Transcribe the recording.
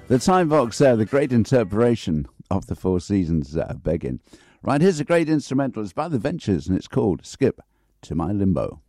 The Time Vox, the great interpretation of the Four Seasons begging. Right, here's a great instrumental. It's by The Ventures and it's called Skip to My Limbo.